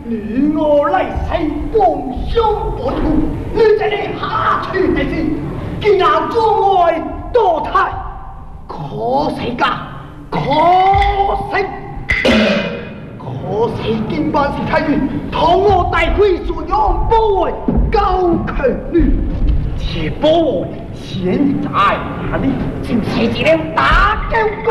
你我来世共相伴途，你这里下去的是，竟然阻碍堕胎，可惜噶，可惜。可惜今晚是太远，同我带回所养保卫高强女，且保卫现在哪里？请谁只能打救